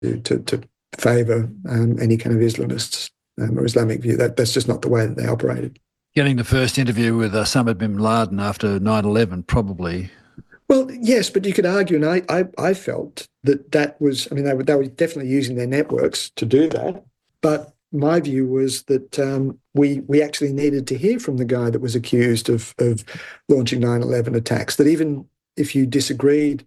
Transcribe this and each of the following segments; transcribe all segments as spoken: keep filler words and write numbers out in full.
to, to favour um, any kind of Islamists um, or Islamic view. That that's just not the way that they operated. Getting the first interview with Osama bin Laden after nine eleven, probably. Well, yes, but you could argue, and I, I, I felt that that was, I mean, they were, they were definitely using their networks to do that. But my view was that um, we we actually needed to hear from the guy that was accused of, of launching nine eleven attacks, that even if you disagreed,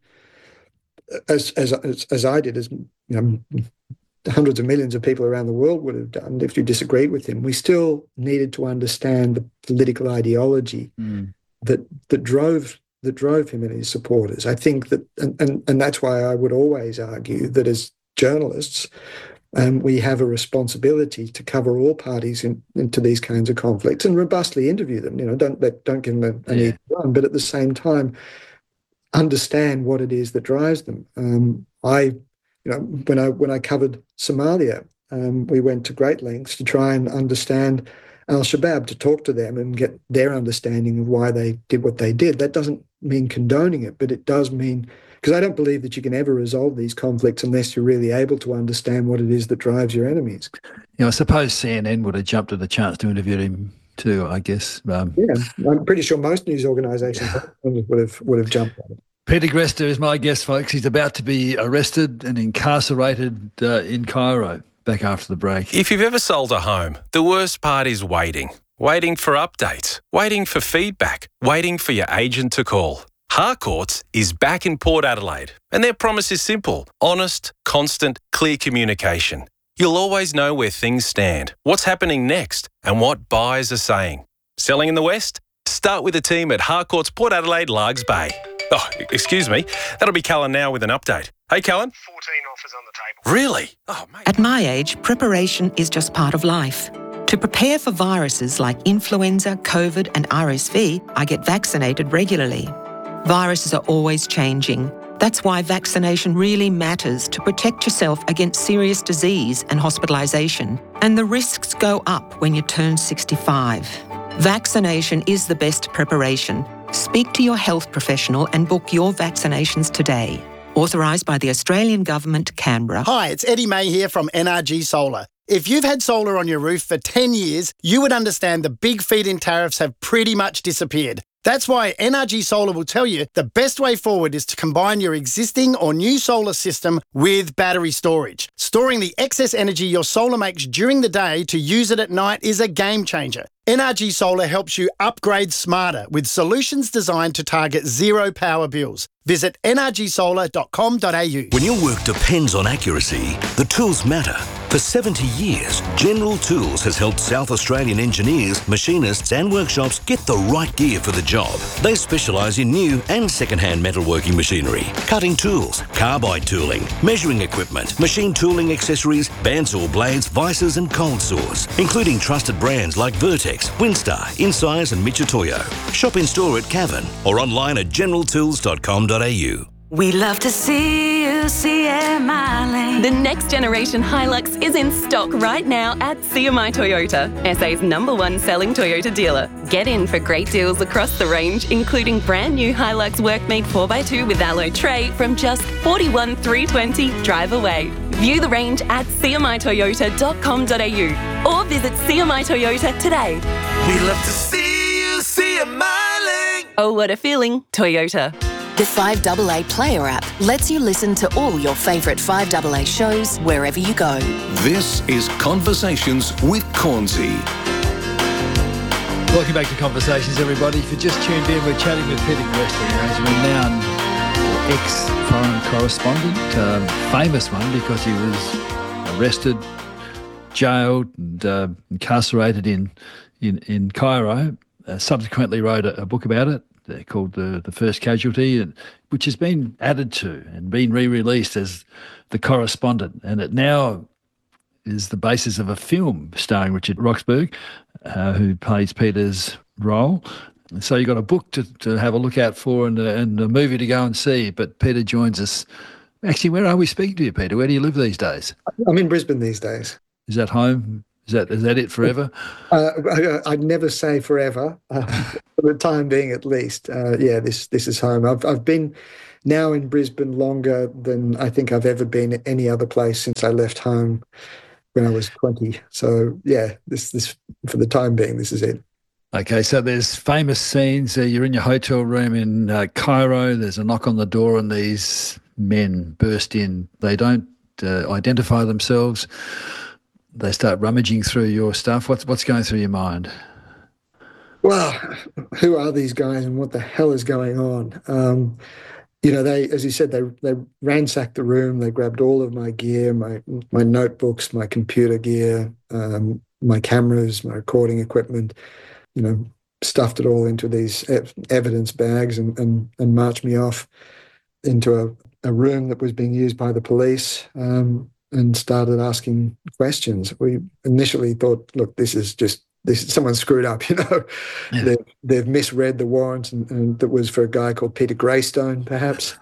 as, as, as, as I did, as you know, hundreds of millions of people around the world would have done, if you disagreed with him, we still needed to understand the political ideology mm. that that drove that drove him and his supporters. I think that, and, and, and that's why I would always argue that as journalists, um, we have a responsibility to cover all parties in, into these kinds of conflicts and robustly interview them. You know, don't don't give them an yeah. easy run, but at the same time, understand what it is that drives them. Um, I, you know, when I when I covered Somalia, um, we went to great lengths to try and understand Al-Shabaab, to talk to them and get their understanding of why they did what they did. That doesn't mean condoning it, but it does mean, because I don't believe that you can ever resolve these conflicts unless you're really able to understand what it is that drives your enemies. You know, I suppose C N N would have jumped at the chance to interview him too, I guess. Um, yeah, I'm pretty sure most news organisations would have would have jumped at it. Peter Greste is my guest, folks. He's about to be arrested and incarcerated uh, in Cairo. Back after the break. If you've ever sold a home, the worst part is waiting. Waiting for updates, waiting for feedback, waiting for your agent to call. Harcourts is back in Port Adelaide, and their promise is simple: honest, constant, clear communication. You'll always know where things stand, what's happening next, and what buyers are saying. Selling in the West? Start with the team at Harcourts Port Adelaide, Largs Bay. Oh, excuse me. That'll be Callan now with an update. Hey, Callan. fourteen offers on the table. Really? Oh, mate. At my age, preparation is just part of life. To prepare for viruses like influenza, COVID and R S V, I get vaccinated regularly. Viruses are always changing. That's why vaccination really matters to protect yourself against serious disease and hospitalisation. And the risks go up when you turn sixty-five. Vaccination is the best preparation. Speak to your health professional and book your vaccinations today. Authorised by the Australian Government, Canberra. Hi, it's Eddie May here from N R G Solar. If you've had solar on your roof for ten years, you would understand the big feed-in tariffs have pretty much disappeared. That's why N R G Solar will tell you the best way forward is to combine your existing or new solar system with battery storage. Storing the excess energy your solar makes during the day to use it at night is a game changer. N R G Solar helps you upgrade smarter with solutions designed to target zero power bills. Visit n r g solar dot com dot a u. When your work depends on accuracy, the tools matter. For seventy years, General Tools has helped South Australian engineers, machinists and workshops get the right gear for the job. They specialise in new and second-hand metalworking machinery, cutting tools, carbide tooling, measuring equipment, machine tooling accessories, bandsaw blades, vices and cold saws, including trusted brands like Vertex, Winstar, Insize and Mitutoyo. Shop in store at Cavan or online at general tools dot com dot a u. We love to see you, C M I Lane. The next generation Hilux is in stock right now at C M I Toyota, S A's number one selling Toyota dealer. Get in for great deals across the range, including brand new Hilux Workmate four by two with alloy tray from just forty-one thousand three hundred twenty dollars drive away. View the range at c m i toyota dot com dot a u or visit C M I Toyota today. We love to see you, C M I Lane. Oh, what a feeling, Toyota. The five A A Player app lets you listen to all your favourite five A A shows wherever you go. This is Conversations with Cornsey. Welcome back to Conversations, everybody. If you just tuned in, we're chatting with Peter Greste, who's a renowned ex-foreign correspondent, um, famous one because he was arrested, jailed and uh, incarcerated in, in, in Cairo, uh, subsequently wrote a, a book about it. Uh, called the the First Casualty, and which has been added to and been re-released as The Correspondent, and it now is the basis of a film starring Richard Roxburgh, uh, who plays Peter's role. And so you've got a book to, to have a look out for and a, and a movie to go and see. But Peter joins us. Actually, where are we speaking to you, Peter? Where do you live these days? I'm in Brisbane these days. Is that home? Is that is that it forever? Uh, I, I'd never say forever, uh, for the time being at least. Uh, yeah, this this is home. I've I've been now in Brisbane longer than I think I've ever been at any other place since I left home when I was twenty. So yeah, this this for the time being, this is it. Okay, so there's famous scenes. Uh, you're in your hotel room in uh, Cairo. There's a knock on the door, and these men burst in. They don't uh, identify themselves. They start rummaging through your stuff. What's what's going through your mind? Well, who are these guys, and what the hell is going on? Um, you know, they, as you said, they they ransacked the room. They grabbed all of my gear, my my notebooks, my computer gear, um, my cameras, my recording equipment. You know, stuffed it all into these ev- evidence bags and, and and marched me off into a, a room that was being used by the police. Um, and started asking questions. We initially thought, look, this is just, this someone screwed up, you know. Yeah. They've, they've misread the warrant, and, and that was for a guy called Peter Greystone, perhaps.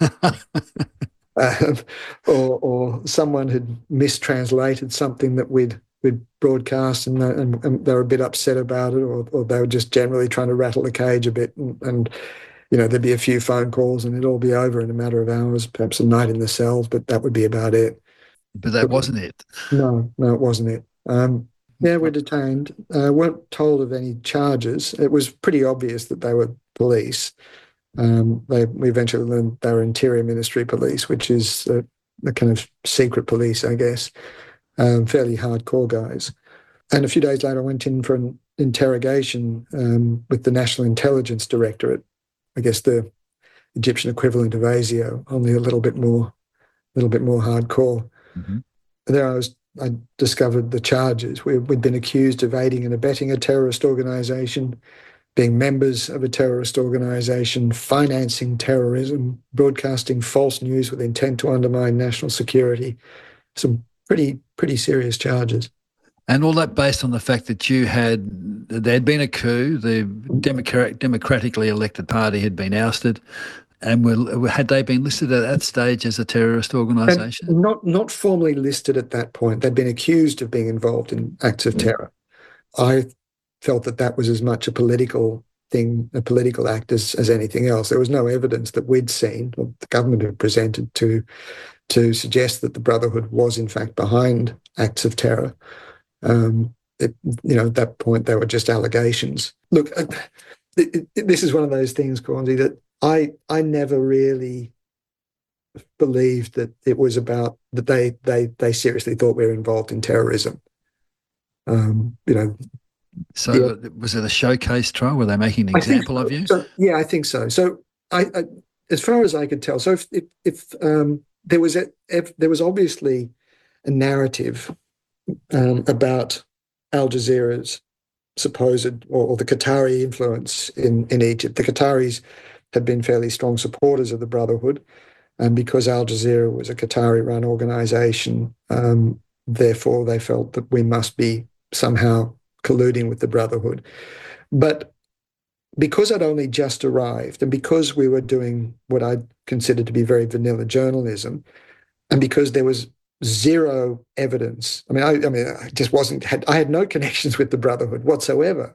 um, or, or someone had mistranslated something that we'd we'd broadcast, and, and, and they were a bit upset about it, or, or they were just generally trying to rattle the cage a bit, and, and you know, there'd be a few phone calls and it'd all be over in a matter of hours, perhaps a night in the cells, but that would be about it. But that wasn't it. No, no, it wasn't it. Um, yeah, we're detained. Uh, weren't told of any charges. It was pretty obvious that they were police. Um, they we eventually learned they were Interior Ministry police, which is a, a kind of secret police, I guess. Um, fairly hardcore guys. And a few days later, I went in for an interrogation um, with the National Intelligence Directorate. I guess the Egyptian equivalent of ASIO, only a little bit more, a little bit more hardcore. Mm-hmm. There I was, I discovered the charges. We, we'd been accused of aiding and abetting a terrorist organisation, being members of a terrorist organisation, financing terrorism, broadcasting false news with intent to undermine national security. Some pretty, pretty serious charges. And all that based on the fact that you had, there had been a coup, the Democrat, democratically elected party had been ousted. And were, had they been listed at that stage as a terrorist organisation? And not not formally listed at that point. They'd been accused of being involved in acts of terror. I felt that that was as much a political thing, a political act as, as anything else. There was no evidence that we'd seen, or the government had presented, to to suggest that the Brotherhood was in fact behind acts of terror. Um, it, you know, at that point, they were just allegations. Look, it, it, this is one of those things, Cornsey, that I I never really believed that it was about that they they they seriously thought we were involved in terrorism. Um, you know. So yeah. Was it a showcase trial? Were they making an example so. of you? So, yeah, I think so. So I, I, as far as I could tell, so if if, if um, there was a, if there was obviously a narrative um, about Al Jazeera's supposed or, or the Qatari influence in in Egypt. The Qataris had been fairly strong supporters of the Brotherhood, and because Al Jazeera was a Qatari-run organisation, um, therefore they felt that we must be somehow colluding with the Brotherhood. But because I'd only just arrived, and because we were doing what I'd considered to be very vanilla journalism, and because there was zero evidence, I mean, I, I mean, I just wasn't. Had, I had no connections with the Brotherhood whatsoever.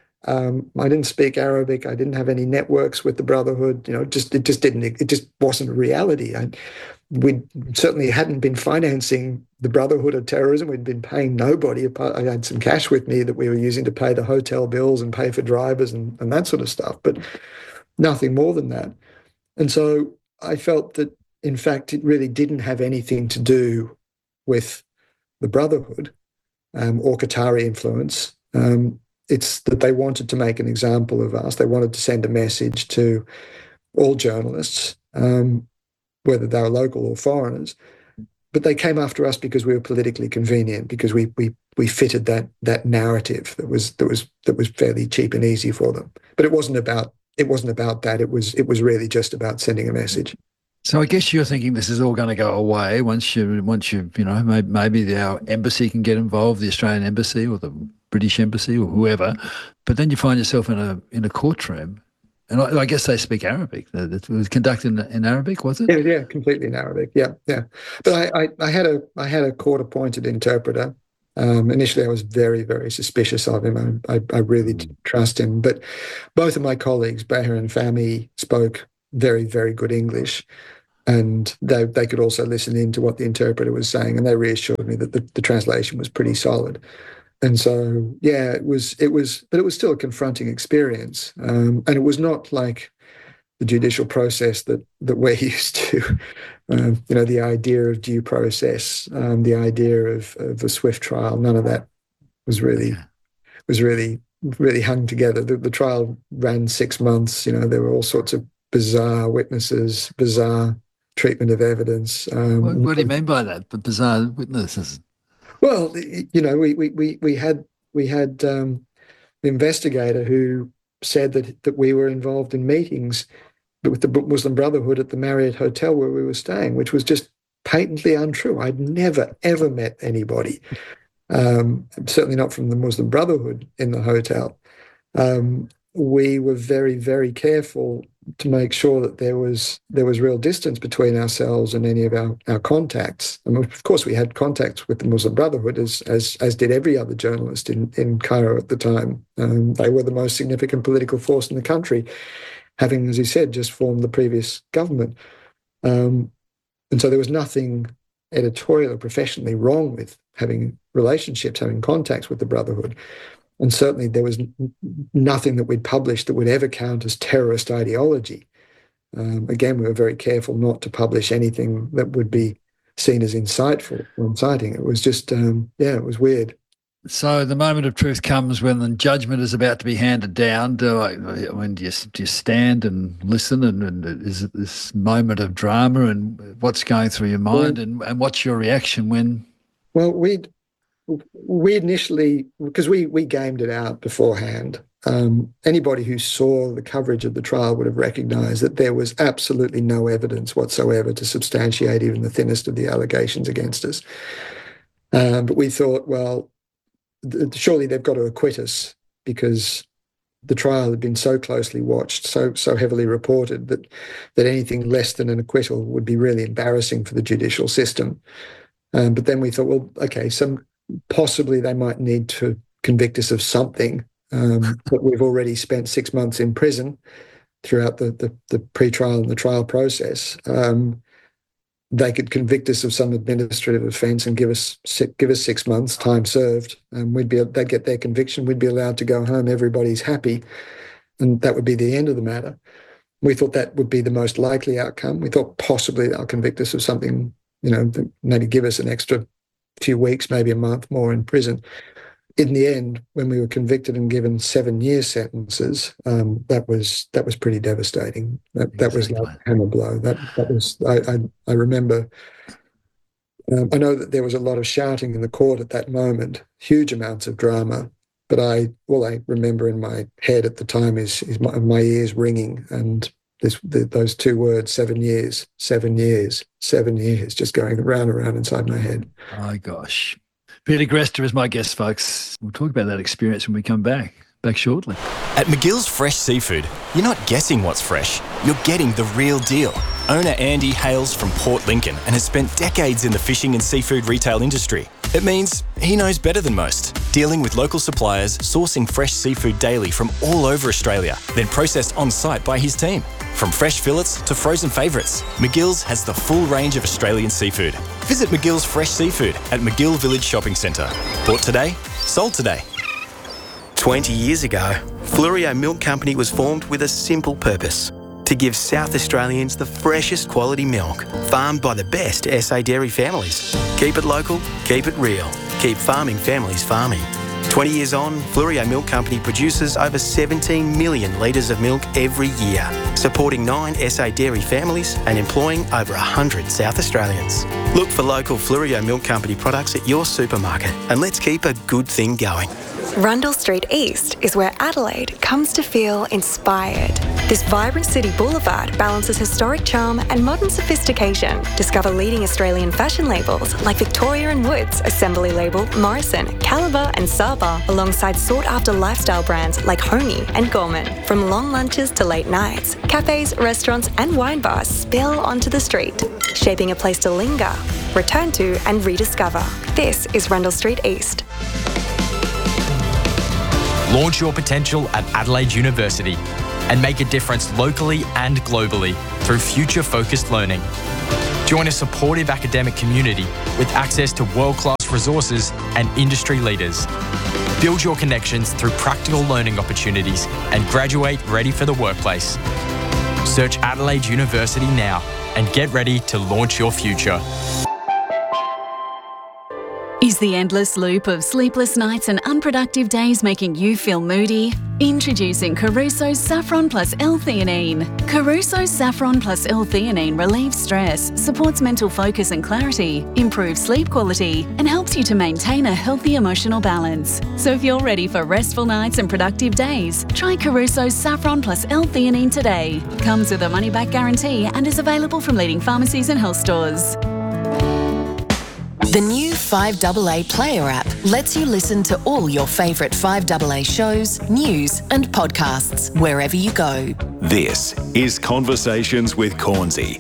Um, I didn't speak Arabic. I didn't have any networks with the Brotherhood. You know, just it just didn't. It just wasn't a reality. I, we certainly hadn't been financing the Brotherhood of terrorism. We'd been paying nobody. I had some cash with me that we were using to pay the hotel bills and pay for drivers and, and that sort of stuff, but nothing more than that. And so I felt that, in fact, it really didn't have anything to do with the Brotherhood um, or Qatari influence. Um, It's that they wanted to make an example of us. They wanted to send a message to all journalists, um, whether they were local or foreigners. But they came after us because we were politically convenient, because we we we fitted that that narrative that was that was that was fairly cheap and easy for them. But it wasn't about it wasn't about that. It was it was really just about sending a message. So I guess you're thinking this is all going to go away once you once you you know maybe, maybe the, our embassy can get involved, the Australian embassy or the British embassy or whoever, but then you find yourself in a in a courtroom, and I, I guess they speak Arabic. It was conducted in, in Arabic, was it? Yeah, yeah, completely in Arabic. Yeah, yeah. But I, I, I had a I had a court-appointed interpreter. Um, initially, I was very, very suspicious of him. I, I, I really didn't trust him. But both of my colleagues, Bahir and Fahmy, spoke very, very good English. and they they could also listen in to what the interpreter was saying, and they reassured me that the, the translation was pretty solid. And so, yeah, it was, it was, but it was still a confronting experience. Um, and it was not like the judicial process that, that we're used to. Um, you know, the idea of due process, um, the idea of, of a swift trial, none of that was really, was really, really hung together. The, the trial ran six months. You know, there were all sorts of bizarre witnesses, bizarre treatment of evidence. Um, what, what do you mean by that? The bizarre witnesses? Well, you know, we we we, we had we had um, an investigator who said that that we were involved in meetings with the Muslim Brotherhood at the Marriott Hotel where we were staying, which was just patently untrue. I'd never ever met anybody, um, certainly not from the Muslim Brotherhood, in the hotel. Um, we were very very careful to make sure that there was there was real distance between ourselves and any of our, our contacts. And of course, we had contacts with the Muslim Brotherhood, as as, as did every other journalist in, in Cairo at the time. Um, they were the most significant political force in the country, having, as he said, just formed the previous government. Um, and so there was nothing editorial or professionally wrong with having relationships, having contacts with the Brotherhood. And certainly there was n- nothing that we'd published that would ever count as terrorist ideology. Um, again, we were very careful not to publish anything that would be seen as insightful or inciting. It was just, um, yeah, it was weird. So the moment of truth comes when the judgment is about to be handed down. Do I, when do you, do you stand and listen, and, and is it this moment of drama, and what's going through your mind, well, and, and what's your reaction when? Well, we'd we initially, because we we gamed it out beforehand. Um, anybody who saw the coverage of the trial would have recognised that there was absolutely no evidence whatsoever to substantiate even the thinnest of the allegations against us. Um, but we thought, well, th- surely they've got to acquit us, because the trial had been so closely watched, so so heavily reported, that that anything less than an acquittal would be really embarrassing for the judicial system. Um, but then we thought, well, okay, some possibly they might need to convict us of something. Um, but we've already spent six months in prison throughout the the, the pre-trial and the trial process. Um, they could convict us of some administrative offence and give us give us six months, time served, and we'd be they'd get their conviction. We'd be allowed to go home. Everybody's happy, and that would be the end of the matter. We thought that would be the most likely outcome. We thought possibly they'll convict us of something, you know, maybe give us an extra few weeks, maybe a month more in prison. In the end, when we were convicted and given seven-year sentences, um, that was that was pretty devastating. That exactly. that was like a hammer blow. That that was. I I, I remember. Um, I know that there was a lot of shouting in the court at that moment, huge amounts of drama. But I, all I remember in my head at the time is is my, my ears ringing, and this the, those two words: seven years, seven years, seven years, just going round and round inside my head. My gosh. Peter Grester is my guest, folks. We'll talk about that experience when we come back. Back shortly. At McGill's Fresh Seafood, you're not guessing what's fresh. You're getting the real deal. Owner Andy hails from Port Lincoln and has spent decades in the fishing and seafood retail industry. It means he knows better than most, dealing with local suppliers, sourcing fresh seafood daily from all over Australia, then processed on-site by his team. From fresh fillets to frozen favourites, McGill's has the full range of Australian seafood. Visit McGill's Fresh Seafood at McGill Village Shopping Centre. Bought today, sold today. twenty years ago, Flurio Milk Company was formed with a simple purpose: to give South Australians the freshest quality milk, farmed by the best S A dairy families. Keep it local, keep it real, keep farming families farming. twenty years on, Flurio Milk Company produces over seventeen million litres of milk every year, supporting nine S A dairy families and employing over one hundred South Australians. Look for local Flurio Milk Company products at your supermarket, and let's keep a good thing going. Rundle Street East is where Adelaide comes to feel inspired. This vibrant city boulevard balances historic charm and modern sophistication. Discover leading Australian fashion labels like Victoria and Woods, Assembly Label, Morrison, Caliber and Saba, alongside sought-after lifestyle brands like Homey and Gorman. From long lunches to late nights, cafes, restaurants and wine bars spill onto the street, shaping a place to linger, return to and rediscover. This is Rundle Street East. Launch your potential at Adelaide University and make a difference locally and globally through future-focused learning. Join a supportive academic community with access to world-class resources and industry leaders. Build your connections through practical learning opportunities and graduate ready for the workplace. Search Adelaide University now and get ready to launch your future. Is the endless loop of sleepless nights and unproductive days making you feel moody? Introducing Caruso's Saffron Plus L-theanine. Caruso's Saffron Plus L-theanine relieves stress, supports mental focus and clarity, improves sleep quality, and helps you to maintain a healthy emotional balance. So if you're ready for restful nights and productive days, try Caruso's Saffron Plus L-theanine today. Comes with a money-back guarantee and is available from leading pharmacies and health stores. The new five A A Player app lets you listen to all your favourite five A A shows, news and podcasts wherever you go. This is Conversations with Cornsey.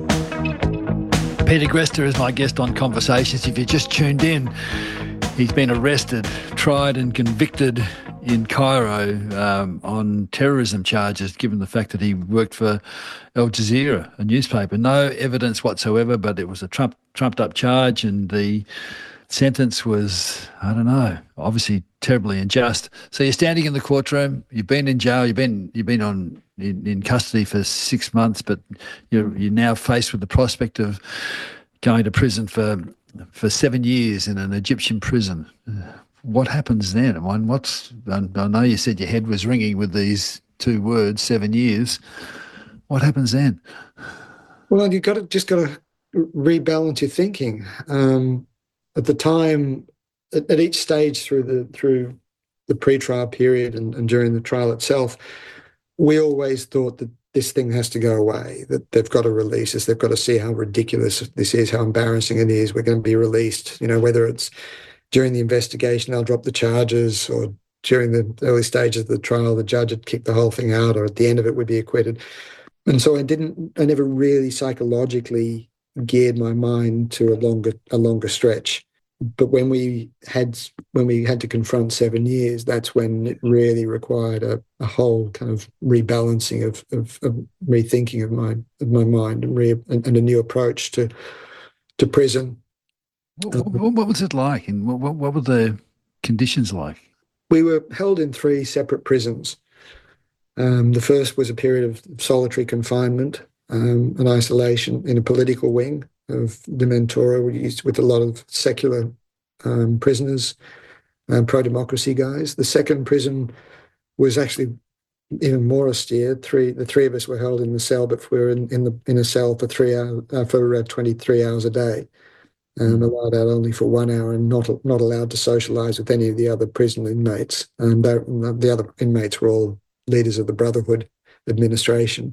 Peter Grester is my guest on Conversations. If you just tuned in, he's been arrested, tried and convicted in Cairo um, on terrorism charges, given the fact that he worked for Al Jazeera, a newspaper. No evidence whatsoever, but it was a Trump, trumped up charge, and the sentence was, I don't know, obviously terribly unjust. So you're standing in the courtroom, you've been in jail, you've been you've been on in, in custody for six months, but you're you're now faced with the prospect of going to prison for for seven years in an Egyptian prison. What happens then? And what's I know you said your head was ringing with these two words, seven years. What happens then? Well, you've got to just got to rebalance your thinking. Um, at the time, at, at each stage through the through the pre-trial period and, and during the trial itself, we always thought that this thing has to go away, that they've got to release us, they've got to see how ridiculous this is, how embarrassing it is, we're going to be released, you know, whether it's during the investigation they'll drop the charges, or during the early stages of the trial the judge would kick the whole thing out, or at the end of it would be acquitted. And so I didn't, I never really psychologically geared my mind to a longer a longer stretch. But when we had when we had to confront seven years, that's when it really required a, a whole kind of rebalancing of, of, of rethinking of my of my mind and, re, and, and a new approach to to prison. What, what, what was it like, and what, what were the conditions like? We were held in three separate prisons. Um, the first was a period of solitary confinement um, and isolation in a political wing of Dementora, with a lot of secular um, prisoners, um, pro-democracy guys. The second prison was actually even more austere. Three, the three of us were held in the cell, but we were in, in the in a cell for three hours, uh, for uh, twenty-three hours a day. Um, allowed out only for one hour and not not allowed to socialise with any of the other prison inmates. And the other inmates were all leaders of the Brotherhood administration.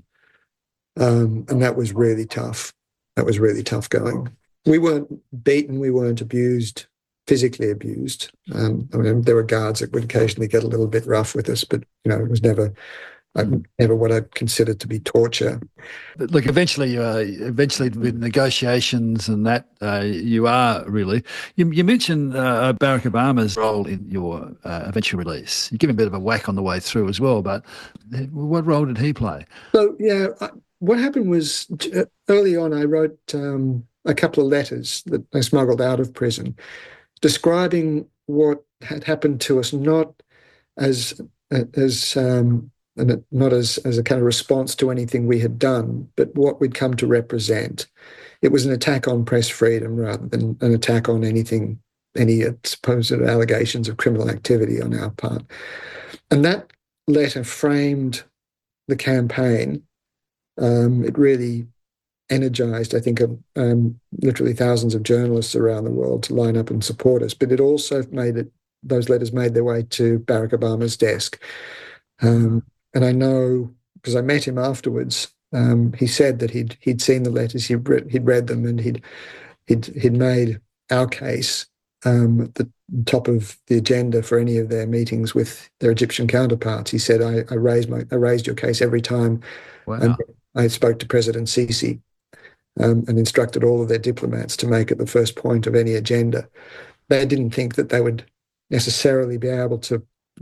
Um, and that was really tough. That was really tough going. We weren't beaten, we weren't abused, physically abused. Um, I mean, there were guards that would occasionally get a little bit rough with us, but you know, it was never never what I'd consider to be torture. But look, eventually, uh, eventually with negotiations and that, uh, you are really. You, you mentioned uh, Barack Obama's role in your uh, eventual release. You give him a bit of a whack on the way through as well, but what role did he play? So, yeah, I, what happened was uh, early on I wrote um, a couple of letters that I smuggled out of prison describing what had happened to us, not as, as um, and it, not as, as a kind of response to anything we had done, but what we'd come to represent. It was an attack on press freedom rather than an attack on anything, any supposed allegations of criminal activity on our part. And that letter framed the campaign. Um, it really energised, I think, um, literally thousands of journalists around the world to line up and support us. But it also made it, those letters made their way to Barack Obama's desk. Um, And I know, because I met him afterwards, um, he said that he'd he'd seen the letters, he'd read, he'd read them, and he'd he'd he'd made our case um, at the top of the agenda for any of their meetings with their Egyptian counterparts. He said, "I, I raised my I raised your case every time." Wow. I spoke to President Sisi um, and instructed all of their diplomats to make it the first point of any agenda. They didn't think that they would necessarily be able to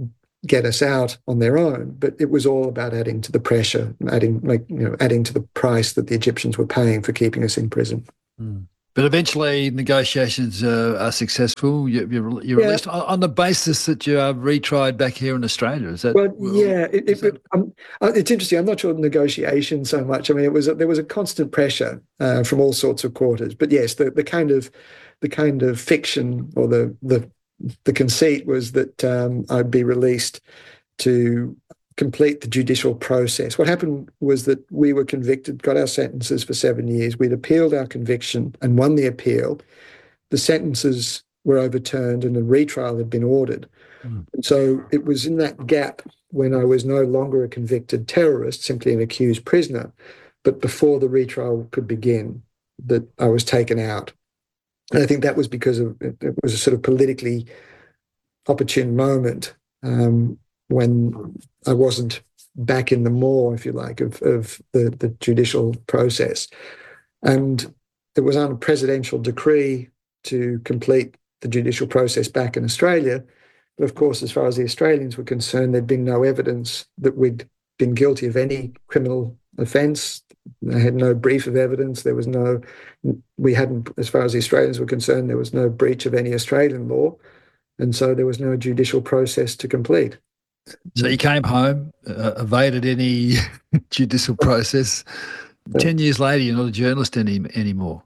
get us out on their own, but it was all about adding to the pressure, adding like you know, adding to the price that the Egyptians were paying for keeping us in prison. Mm. But eventually, negotiations uh, are successful. You, you're, you're Yeah. released on, on the basis that you are retried back here in Australia. Is that? Well, yeah, it, it, that... it, um, uh, it's interesting. I'm not sure the negotiation so much. I mean, it was a, there was a constant pressure uh, from all sorts of quarters. But yes, the, the kind of the kind of fiction or the the the conceit was that um, I'd be released to complete the judicial process. What happened was that we were convicted, got our sentences for seven years. We'd appealed our conviction and won the appeal. The sentences were overturned and a retrial had been ordered. Mm. And so it was in that gap when I was no longer a convicted terrorist, simply an accused prisoner, but before the retrial could begin, that I was taken out. And I think that was because of, it, it was a sort of politically opportune moment um, when I wasn't back in the maw, if you like, of, of the, the judicial process. And it was on a presidential decree to complete the judicial process back in Australia. But of course, as far as the Australians were concerned, there'd been no evidence that we'd been guilty of any criminal offence. They had no brief of evidence. There was no, we hadn't, as far as the Australians were concerned, there was no breach of any Australian law. And so there was no judicial process to complete. So you came home, uh, evaded any judicial process. Ten years later, you're not a journalist any anymore.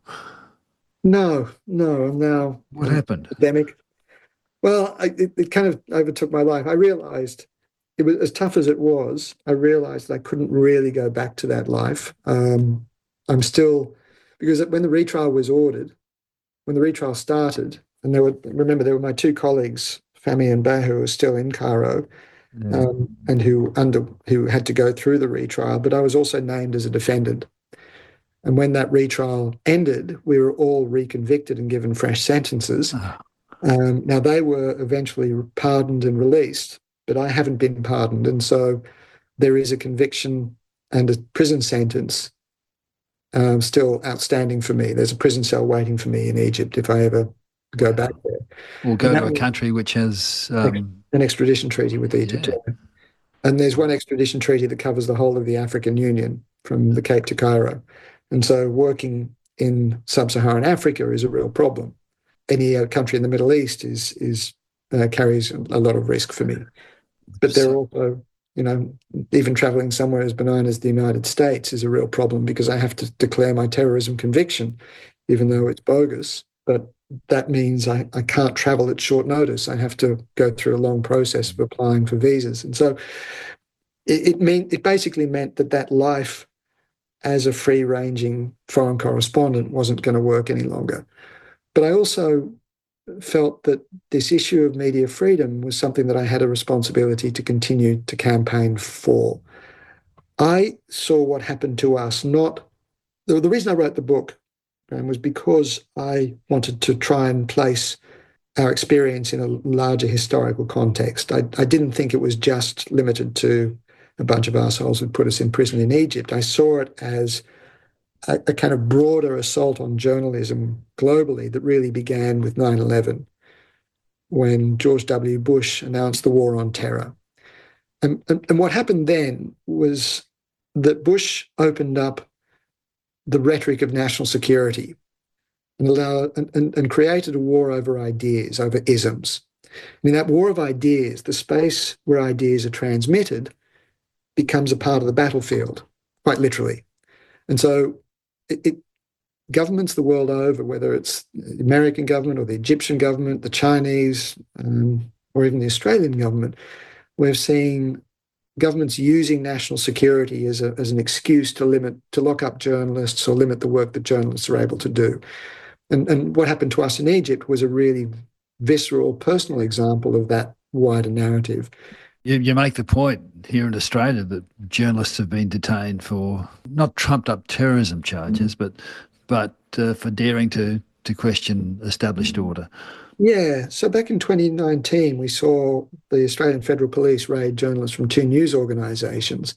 No, no. I'm now what happened? Academic. Well, I, it, it kind of overtook my life. I realised it was as tough as it was. I realised I couldn't really go back to that life. Um, I'm still because when the retrial was ordered, when the retrial started, and there were remember there were my two colleagues, Fahmy and Bah, who were still in Cairo. Yeah. Um, and who under who had to go through the retrial, but I was also named as a defendant. And when that retrial ended, we were all reconvicted and given fresh sentences. Oh. Um, now they were eventually pardoned and released, but I haven't been pardoned, and so there is a conviction and a prison sentence um, still outstanding for me. There's a prison cell waiting for me in Egypt if I ever go back there. Or go And to a was, country which has um, an extradition treaty with Egypt. Yeah. And there's one extradition treaty that covers the whole of the African Union from the Cape to Cairo. And so working in sub-Saharan Africa is a real problem. Any uh, country in the Middle East is is uh, carries a lot of risk for me. But there are also, you know, even traveling somewhere as benign as the United States is a real problem because I have to declare my terrorism conviction, even though it's bogus. But that means I, I can't travel at short notice. I have to go through a long process of applying for visas. And so it, it, mean, it basically meant that that life as a free-ranging foreign correspondent wasn't going to work any longer. But I also felt that this issue of media freedom was something that I had a responsibility to continue to campaign for. I saw what happened to us, not... The, the reason I wrote the book Um, was because I wanted to try and place our experience in a larger historical context. I, I didn't think it was just limited to a bunch of assholes who put us in prison in Egypt. I saw it as a, a kind of broader assault on journalism globally that really began with nine eleven, when George W. Bush announced the war on terror. And, and, and what happened then was that Bush opened up the rhetoric of national security and, allow, and, and, and created a war over ideas, over isms. And in that war of ideas, the space where ideas are transmitted becomes a part of the battlefield, quite literally. And so it, it, governments the world over, whether it's the American government or the Egyptian government, the Chinese, um, or even the Australian government, we're seeing governments using national security as, a, as an excuse to limit, to lock up journalists or limit the work that journalists are able to do. And, and what happened to us in Egypt was a really visceral, personal example of that wider narrative. You, you make the point here in Australia that journalists have been detained for not trumped-up terrorism charges, mm. but but uh, for daring to, to question established order. Yeah, so back in twenty nineteen, we saw the Australian Federal Police raid journalists from two news organisations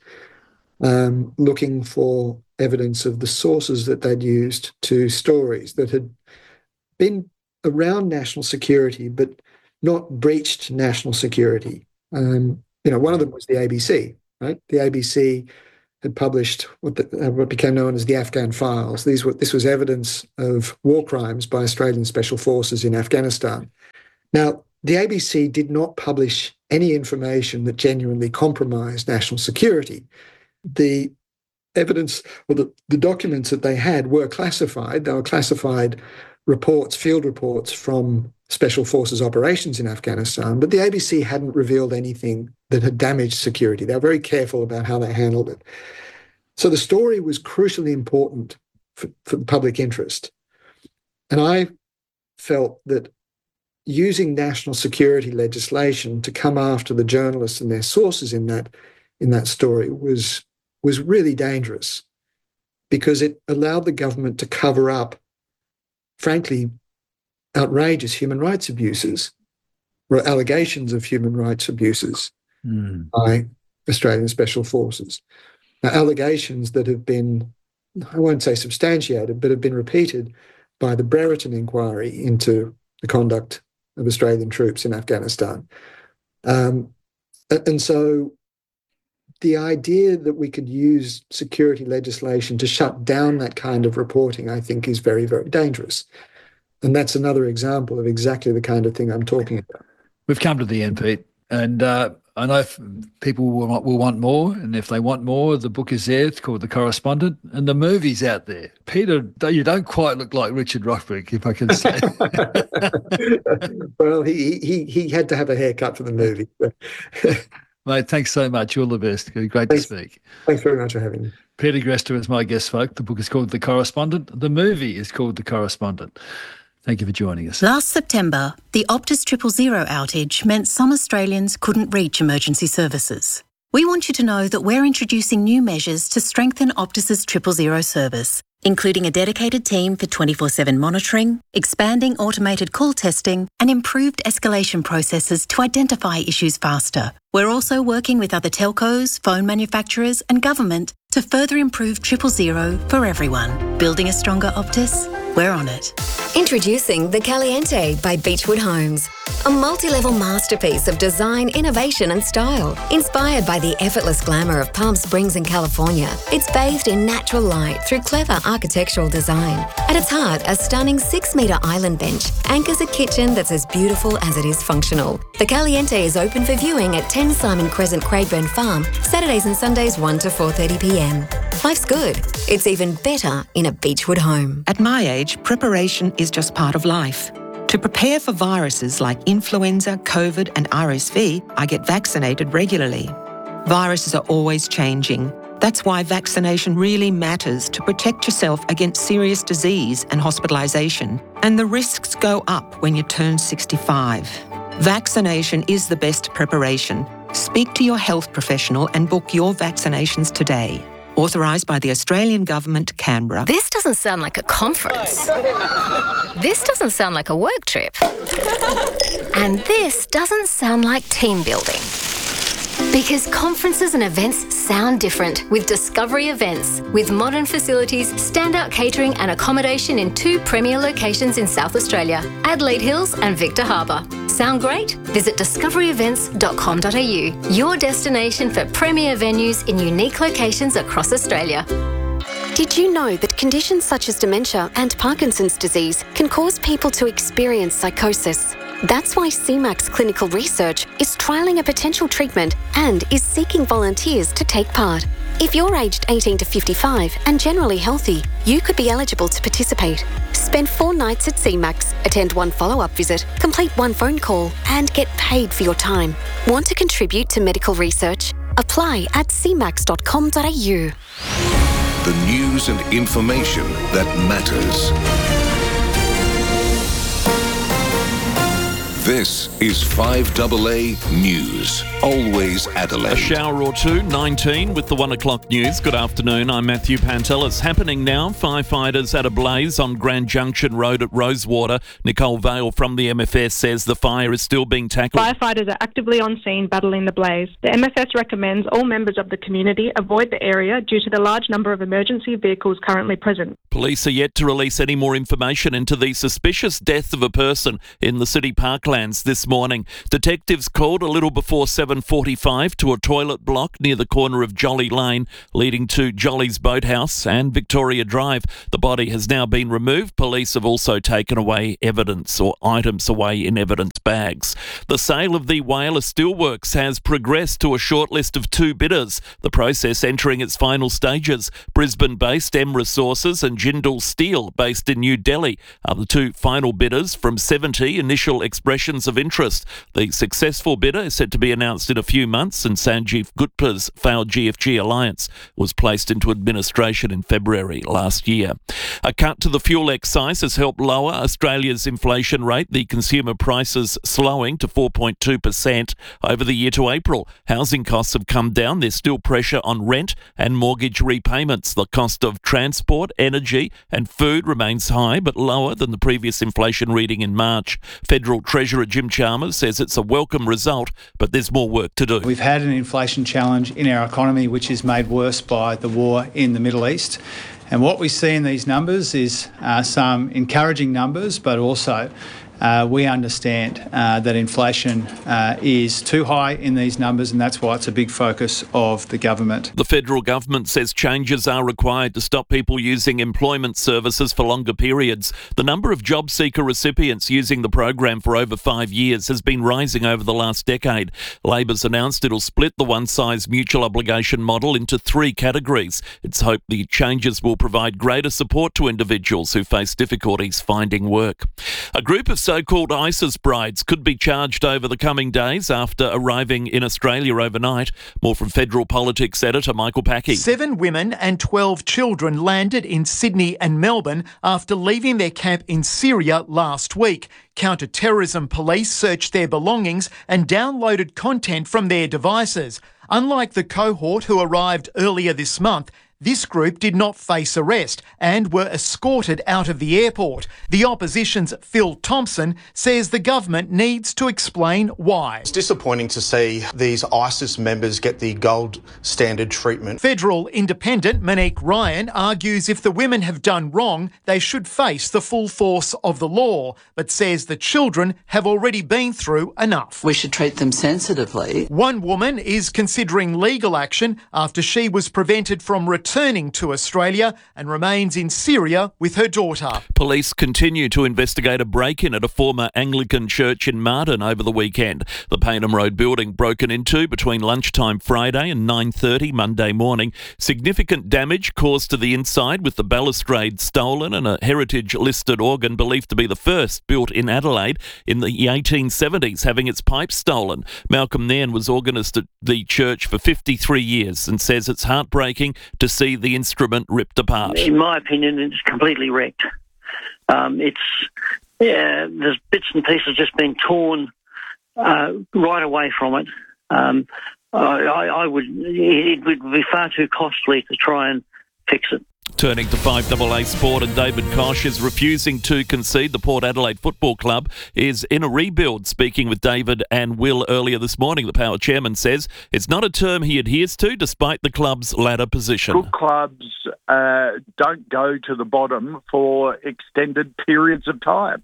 um, looking for evidence of the sources that they'd used to stories that had been around national security but not breached national security. Um, you know, one of them was the A B C, right? The A B C had published what, the, uh, what became known as the Afghan Files. These were this was evidence of war crimes by Australian Special Forces in Afghanistan. Now, the A B C did not publish any information that genuinely compromised national security. The evidence, or the, the documents that they had were classified. They were classified reports, field reports from Special Forces operations in Afghanistan, but the A B C hadn't revealed anything that had damaged security. They were very careful about how they handled it. So the story was crucially important for, for the public interest. And I felt that using national security legislation to come after the journalists and their sources in that in that story was was really dangerous, because it allowed the government to cover up, frankly, outrageous human rights abuses, or allegations of human rights abuses mm. by Australian Special Forces. Now, allegations that have been, I won't say substantiated, but have been repeated by the Brereton inquiry into the conduct of Australian troops in Afghanistan. Um, and so the idea that we could use security legislation to shut down that kind of reporting, I think, is very, very dangerous. And that's another example of exactly the kind of thing I'm talking about. We've come to the end, Pete, and uh, I know if people will, will want more, and if they want more, the book is there. It's called The Correspondent, and the movie's out there. Peter, you don't quite look like Richard Roxburgh, if I can say. Well, he, he he had to have a haircut for the movie. Mate, thanks so much. All the best. Great thanks, to speak. Thanks very much for having me. Peter Grester is my guest, folk. The book is called The Correspondent. The movie is called The Correspondent. Thank you for joining us. Last September, the Optus Triple Zero outage meant some Australians couldn't reach emergency services. We want you to know that we're introducing new measures to strengthen Optus's Triple Zero service, including a dedicated team for twenty-four seven monitoring, expanding automated call testing, and improved escalation processes to identify issues faster. We're also working with other telcos, phone manufacturers, and government to further improve Triple Zero for everyone. Building a stronger Optus? We're on it. Introducing The Caliente by Beechwood Homes. A multi-level masterpiece of design, innovation and style. Inspired by the effortless glamour of Palm Springs in California, it's bathed in natural light through clever architectural design. At its heart, a stunning six-metre island bench anchors a kitchen that's as beautiful as it is functional. The Caliente is open for viewing at ten Simon Crescent, Craigburn Farm, Saturdays and Sundays one to four thirty p m. Life's good. It's even better in a Beechwood home. At my age, preparation is just part of life. To prepare for viruses like influenza, COVID and R S V, I get vaccinated regularly. Viruses are always changing. That's why vaccination really matters to protect yourself against serious disease and hospitalisation. And the risks go up when you turn sixty-five. Vaccination is the best preparation. Speak to your health professional and book your vaccinations today. Authorised by the Australian Government, Canberra. This doesn't sound like a conference. This doesn't sound like a work trip. And this doesn't sound like team building. Because conferences and events sound different with Discovery Events. With modern facilities, standout catering and accommodation in two premier locations in South Australia, Adelaide Hills and Victor Harbour. Sound great? Visit discovery events dot com dot a u, your destination for premier venues in unique locations across Australia. Did you know that conditions such as dementia and Parkinson's disease can cause people to experience psychosis? That's why C MAX Clinical Research is trialling a potential treatment and is seeking volunteers to take part. If you're aged eighteen to fifty-five and generally healthy, you could be eligible to participate. Spend four nights at C MAX, attend one follow-up visit, complete one phone call, and get paid for your time. Want to contribute to medical research? Apply at c max dot com dot a u. The news and information that matters. This is five A A News. Always Adelaide. A shower or two, nineteen with the one o'clock news. Good afternoon, I'm Matthew Pantelis. Happening now, firefighters at a blaze on Grand Junction Road at Rosewater. Nicole Vale from the M F S says the fire is still being tackled. Firefighters are actively on scene battling the blaze. The M F S recommends all members of the community avoid the area due to the large number of emergency vehicles currently present. Police are yet to release any more information into the suspicious death of a person in the city parkland. plans this morning. Detectives called a little before seven forty-five to a toilet block near the corner of Jolly Lane, leading to Jolly's Boathouse and Victoria Drive. The body has now been removed. Police have also taken away evidence or items away in evidence bags. The sale of the Whyalla Steelworks has progressed to a short list of two bidders, the process entering its final stages. Brisbane-based M Resources and Jindal Steel, based in New Delhi, are the two final bidders from seventy initial expressions of interest. The successful bidder is set to be announced in a few months, and Sanjeev Gupta's failed G F G Alliance was placed into administration in February last year. A cut to the fuel excise has helped lower Australia's inflation rate, the consumer prices slowing to four point two percent over the year to April. Housing costs have come down. There's still pressure on rent and mortgage repayments. The cost of transport, energy and food remains high, but lower than the previous inflation reading in March. Federal Treasurer Jim Chalmers says it's a welcome result, but there's more work to do. We've had an inflation challenge in our economy, which is made worse by the war in the Middle East. And what we see in these numbers is uh, some encouraging numbers, but also Uh, we understand uh, that inflation uh, is too high in these numbers, and that's why it's a big focus of the government. The federal government says changes are required to stop people using employment services for longer periods. The number of job seeker recipients using the program for over five years has been rising over the last decade. Labor's announced it'll split the one-size mutual obligation model into three categories. It's hoped the changes will provide greater support to individuals who face difficulties finding work. A group of so-called ISIS brides could be charged over the coming days after arriving in Australia overnight. More from Federal Politics editor Michael Packey. Seven women and twelve children landed in Sydney and Melbourne after leaving their camp in Syria last week. Counter-terrorism police searched their belongings and downloaded content from their devices. Unlike the cohort who arrived earlier this month, this group did not face arrest and were escorted out of the airport. The opposition's Phil Thompson says the government needs to explain why. It's disappointing to see these ISIS members get the gold standard treatment. Federal Independent Monique Ryan argues if the women have done wrong, they should face the full force of the law, but says the children have already been through enough. We should treat them sensitively. One woman is considering legal action after she was prevented from returning returning to Australia and remains in Syria with her daughter. Police continue to investigate a break-in at a former Anglican church in Martin over the weekend. The Paynham Road building broken into between lunchtime Friday and nine thirty Monday morning. Significant damage caused to the inside, with the balustrade stolen and a heritage-listed organ believed to be the first built in Adelaide in the eighteen seventies having its pipes stolen. Malcolm Nairn was organist at the church for fifty-three years and says it's heartbreaking to see the instrument ripped apart. In my opinion, it's completely wrecked. Um, it's yeah, there's bits and pieces just been torn uh, right away from it. Um, I, I would it would be far too costly to try and fix it. Turning to five double A sport, and David Koch is refusing to concede. The Port Adelaide Football Club is in a rebuild. Speaking with David and Will earlier this morning, the Power chairman says it's not a term he adheres to, despite the club's ladder position. Good clubs uh, don't go to the bottom for extended periods of time.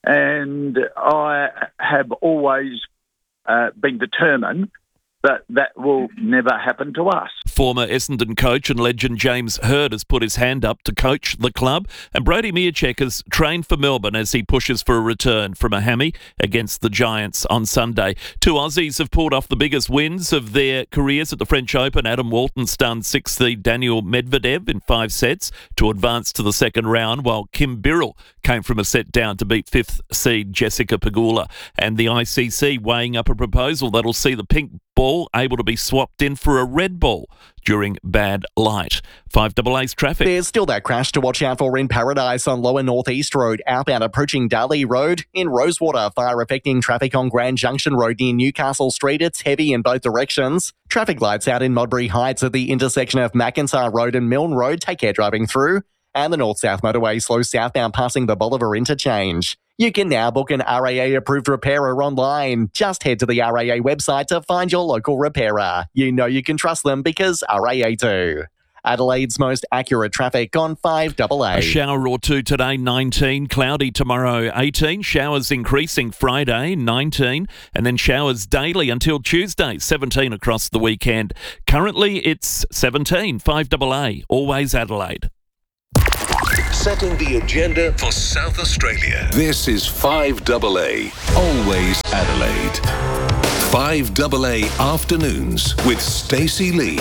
And I have always uh, been determined that that will never happen to us. Former Essendon coach and legend James Hird has put his hand up to coach the club, and Brody Mihocek has trained for Melbourne as he pushes for a return from a hammy against the Giants on Sunday. Two Aussies have pulled off the biggest wins of their careers at the French Open. Adam Walton stunned sixth seed Daniel Medvedev in five sets to advance to the second round, while Kim Birrell came from a set down to beat fifth seed Jessica Pegula. And the I C C weighing up a proposal that'll see the pink ball able to be swapped in for a red ball during bad light. five double A's traffic. There's still that crash to watch out for in Paradise on Lower North East Road, outbound approaching Darley Road. In Rosewater, fire affecting traffic on Grand Junction Road near Newcastle Street. It's heavy in both directions. Traffic lights out in Modbury Heights at the intersection of McIntyre Road and Milne Road. Take care driving through. And the North-South Motorway slows southbound passing the Bolivar interchange. You can now book an R A A-approved repairer online. Just head to the R A A website to find your local repairer. You know you can trust them because R A A do. Adelaide's most accurate traffic on five double A. A shower or two today, nineteen. Cloudy tomorrow, eighteen. Showers increasing Friday, nineteen. And then showers daily until Tuesday, seventeen across the weekend. Currently, it's seventeen. five double A, always Adelaide. Setting the agenda for South Australia. This is five double A, always Adelaide. five double A Afternoons with Stacey Lee.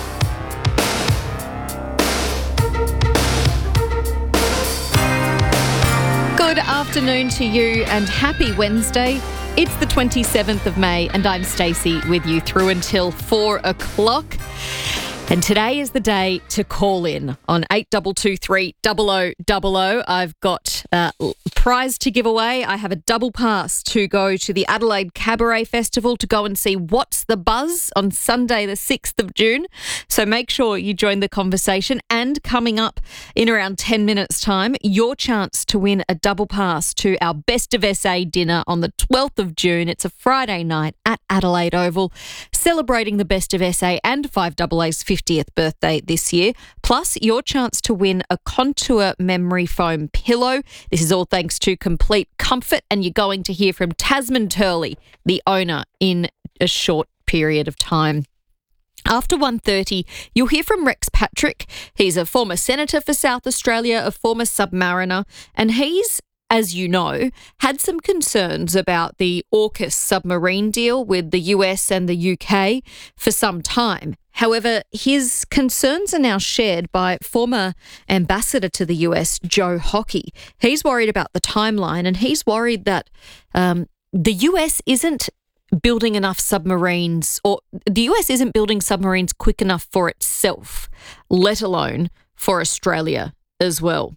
Good afternoon to you and happy Wednesday. It's the twenty-seventh of May and I'm Stacey with you through until four o'clock. And today is the day to call in on eight two two three, double oh double oh. I've got a prize to give away. I have a double pass to go to the Adelaide Cabaret Festival to go and see What's the Buzz on Sunday the sixth of June. So make sure you join the conversation. And coming up in around ten minutes' time, your chance to win a double pass to our Best of S A dinner on the twelfth of June. It's a Friday night at Adelaide Oval, celebrating the Best of S A and five double A's fiftieth birthday this year, plus your chance to win a Contour memory foam pillow. This is all thanks to Complete Comfort, and you're going to hear from Tasman Turley, the owner, in a short period of time. After one thirty, you'll hear from Rex Patrick. He's a former senator for South Australia, a former submariner, and he's, as you know, had some concerns about the AUKUS submarine deal with the U S and the U K for some time. However, his concerns are now shared by former ambassador to the U S, Joe Hockey. He's worried about the timeline, and he's worried that um, the U S isn't building enough submarines, or the U S isn't building submarines quick enough for itself, let alone for Australia as well.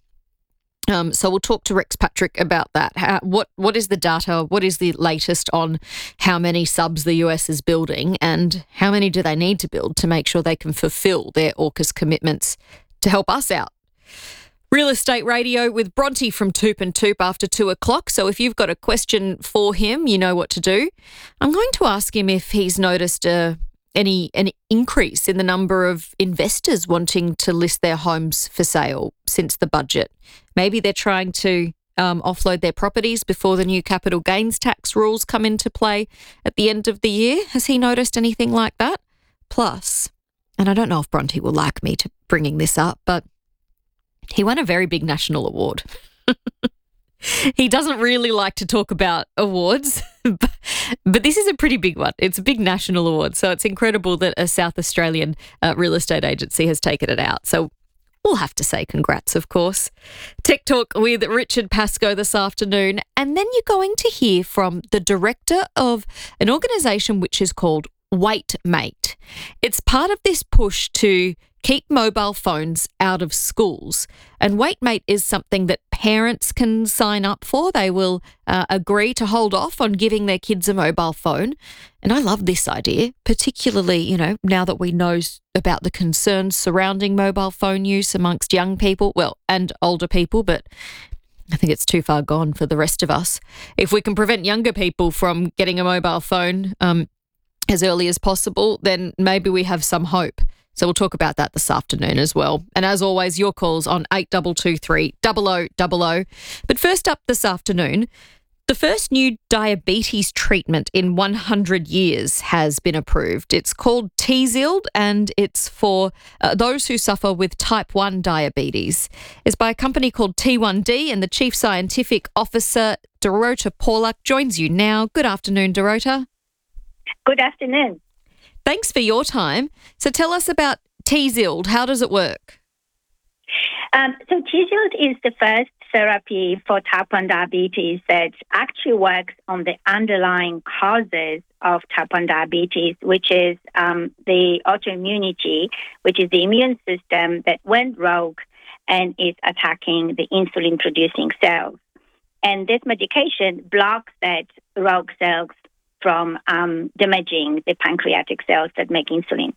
Um, so we'll talk to Rex Patrick about that. How, what what is the data? What is the latest on how many subs the U S is building, and how many do they need to build to make sure they can fulfil their AUKUS commitments to help us out? Real Estate Radio with Bronte from Toop and Toop after two o'clock. So if you've got a question for him, you know what to do. I'm going to ask him if he's noticed a any an increase in the number of investors wanting to list their homes for sale since the budget. Maybe they're trying to um, offload their properties before the new capital gains tax rules come into play at the end of the year. Has he noticed anything like that? Plus, and I don't know if Bronte will like me to bringing this up, but he won a very big national award. He doesn't really like to talk about awards, but this is a pretty big one. It's a big national award, so it's incredible that a South Australian uh, real estate agency has taken it out. So we'll have to say congrats, of course. Tech Talk with Richard Pascoe this afternoon, and then you're going to hear from the director of an organisation which is called WaitMate. It's part of this push to keep mobile phones out of schools. And WaitMate is something that parents can sign up for. They will uh, agree to hold off on giving their kids a mobile phone. And I love this idea, particularly, you know, now that we know about the concerns surrounding mobile phone use amongst young people, well, and older people, but I think it's too far gone for the rest of us. If we can prevent younger people from getting a mobile phone um, as early as possible, then maybe we have some hope. So we'll talk about that this afternoon as well. And as always, your calls on eight two two three, double oh double oh. But first up this afternoon, the first new diabetes treatment in one hundred years has been approved. It's called Tzield, and it's for uh, those who suffer with type one diabetes. It's by a company called T one D, and the Chief Scientific Officer, Dorota Paulak, joins you now. Good afternoon, Dorota. Good afternoon. Thanks for your time. So tell us about Tzield. How does it work? Um, so Tzield is the first therapy for type one diabetes that actually works on the underlying causes of type one diabetes, which is um, the autoimmunity, which is the immune system that went rogue and is attacking the insulin-producing cells. And this medication blocks that rogue cells from um, damaging the pancreatic cells that make insulin.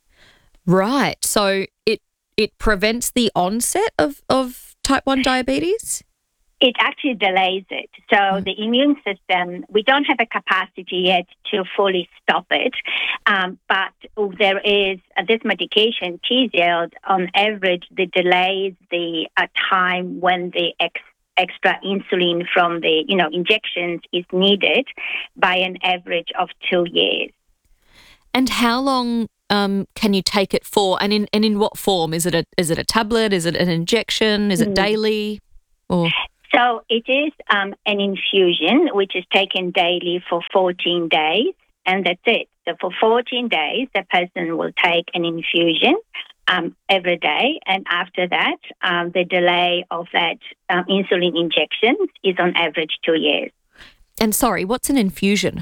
Right. So it it prevents the onset of, of type one diabetes? It actually delays it. So mm. the immune system, we don't have a capacity yet to fully stop it. Um, but there is uh, this medication, Tzield, on average, the delays the uh, time when the ex- extra insulin from the, you know, injections is needed by an average of two years. And how long um, can you take it for? And in and in what form? Is it a is it a tablet? Is it an injection? Is it mm. daily? Or So it is um, an infusion, which is taken daily for fourteen days, and that's it. So for fourteen days, the person will take an infusion um, every day, and after that, um, the delay of that um, insulin injections is on average two years. And sorry, what's an infusion?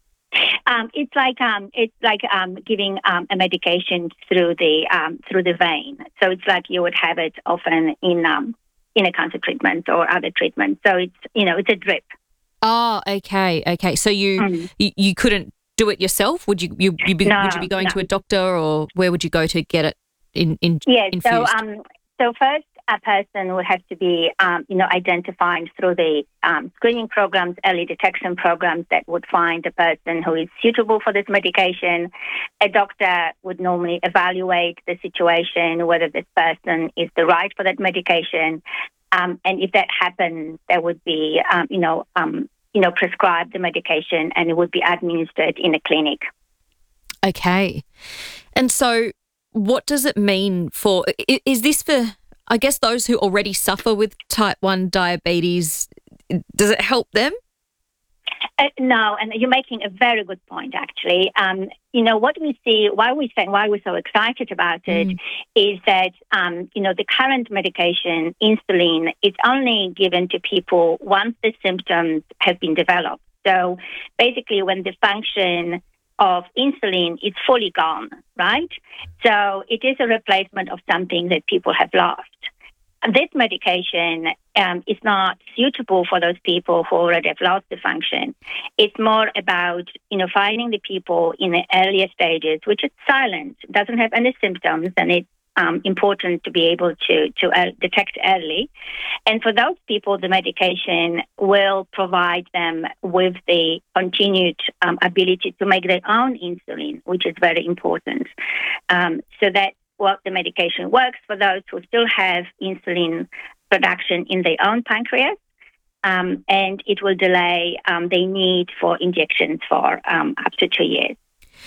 Um, it's like um, it's like um, giving um, a medication through the um, through the vein. So it's like you would have it often in um, in a cancer treatment or other treatment. So it's, you know, it's a drip. Oh, okay, okay. So you mm. you, you couldn't do it yourself? Would you you, you be, no, would you be going no. to a doctor, or where would you go to get it in, in yeah, infused? so um, so first a person would have to be um, you know identified through the um, screening programs, early detection programs that would find a person who is suitable for this medication. A doctor would normally evaluate the situation, whether this person is the right for that medication. Um, and if that happens, there would be, um, you know, um, you know, prescribe the medication, and it would be administered in a clinic. Okay, and so what does it mean for? Is this for, I guess, those who already suffer with type one diabetes? Does it help them? Uh, no, and you're making a very good point, actually. Um, you know, what we see, why we say, why we're so excited about it, mm. is that, um, you know, the current medication, insulin, is only given to people once the symptoms have been developed. So basically when the function of insulin is fully gone, right? So it is a replacement of something that people have lost. This medication um, is not suitable for those people who already have lost the function. It's more about, you know, finding the people in the earlier stages, which is silent, doesn't have any symptoms, and it's um, important to be able to, to uh, detect early. And for those people, the medication will provide them with the continued um, ability to make their own insulin, which is very important. Um, so that well, the medication works for those who still have insulin production in their own pancreas, um, and it will delay um, the need for injections for um, up to two years.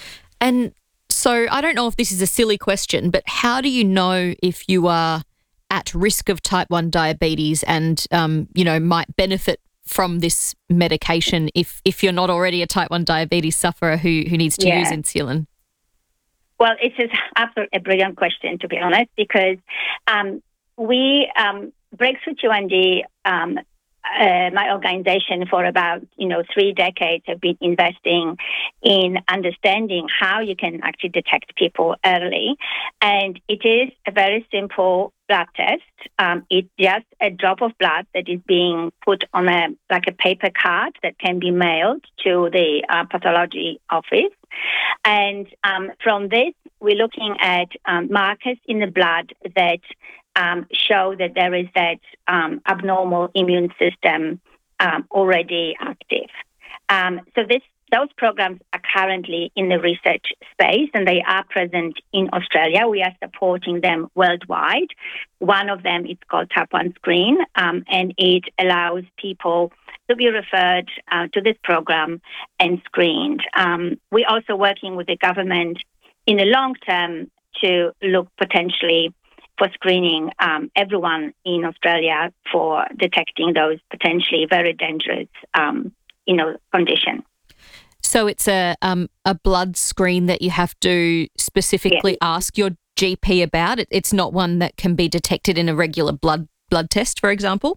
And so I don't know if this is a silly question, but how do you know if you are at risk of type one diabetes and, um, you know, might benefit from this medication if, if you're not already a type one diabetes sufferer who, who needs to yeah. use insulin? Well, it is absolutely a brilliant question, to be honest, because um, we, um, Breakthrough T one D, um, uh, my organization for about, you know, three decades have been investing in understanding how you can actually detect people early. And it is a very simple blood test. Um, it's just a drop of blood that is being put on a, like a paper card that can be mailed to the uh, pathology office. And um, from this, we're looking at um, markers in the blood that um, show that there is that um, abnormal immune system um, already active. Um, so this those programs are currently in the research space, and they are present in Australia. We are supporting them worldwide. One of them is called Type one Screen, um, and it allows people to be referred uh, to this program and screened. Um, we're also working with the government in the long term to look potentially for screening um, everyone in Australia for detecting those potentially very dangerous, um, you know, conditions. So it's a um, a blood screen that you have to specifically yes. ask your G P about. It, it's not one that can be detected in a regular blood blood test, for example?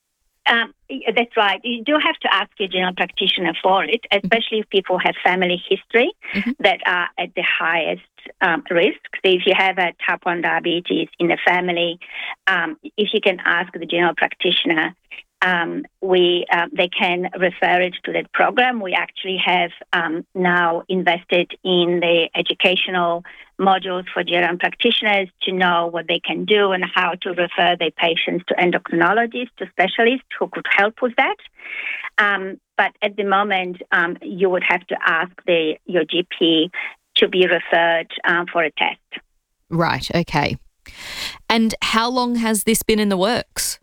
Um, that's right. You do have to ask your general practitioner for it, especially if people have family history mm-hmm. that are at the highest um, risk. So if you have a type one diabetes in the family, um, if you can ask the general practitioner um, we uh, they can refer it to that program. We actually have um, now invested in the educational modules for G R M practitioners to know what they can do and how to refer their patients to endocrinologists, to specialists who could help with that. Um, but at the moment, um, you would have to ask the your G P to be referred um, for a test. Right, okay. And how long has this been in the works?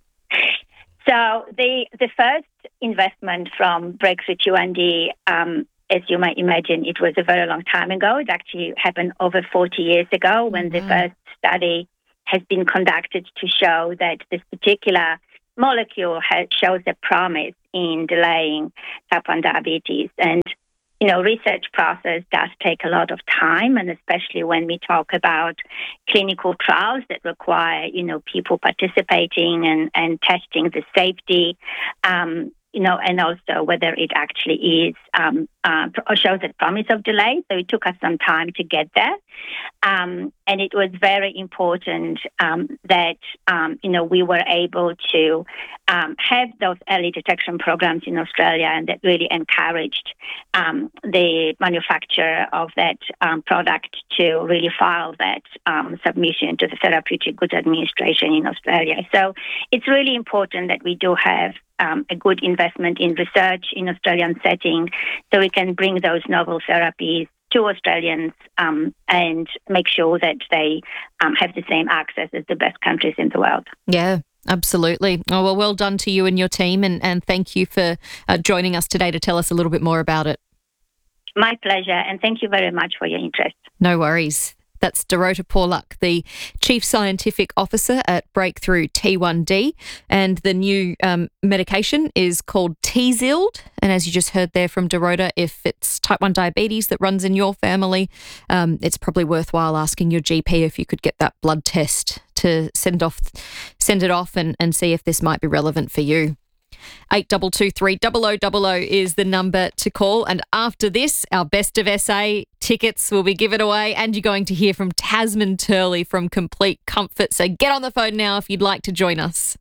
So the the first investment from Breakthrough T one D, um, as you might imagine, it was a very long time ago. It actually happened over forty years ago when mm-hmm. the first study has been conducted to show that this particular molecule has, shows a promise in delaying type one diabetes. And, you know, research process does take a lot of time, and especially when we talk about clinical trials that require, you know, people participating and, and testing the safety, um, you know, and also whether it actually is um, uh, shows a promise of delay. So it took us some time to get there. Um, and it was very important um, that, um, you know, we were able to um, have those early detection programs in Australia, and that really encouraged um, the manufacturer of that um, product to really file that um, submission to the Therapeutic Goods Administration in Australia. So it's really important that we do have Um, a good investment in research in Australian setting so we can bring those novel therapies to Australians um, and make sure that they um, have the same access as the best countries in the world. Yeah, absolutely. Oh, well, well done to you and your team, and, and thank you for uh, joining us today to tell us a little bit more about it. My pleasure, and thank you very much for your interest. No worries. That's Dorota Porluck, the Chief Scientific Officer at Breakthrough T one D. And the new um, medication is called Tzield. And as you just heard there from Dorota, if it's type one diabetes that runs in your family, um, it's probably worthwhile asking your G P if you could get that blood test to send off, send it off and, and see if this might be relevant for you. eight two two three zero zero zero zero is the number to call. And after this, our Best of S A tickets will be given away, and you're going to hear from Tasman Turley from Complete Comfort. So get on the phone now if you'd like to join us.